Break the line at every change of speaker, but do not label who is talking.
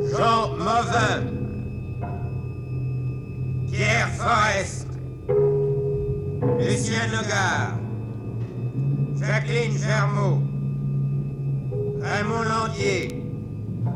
Jean Mauvin, Pierre Forest, Lucien Legard, Jacqueline Germaud, Raymond Landier,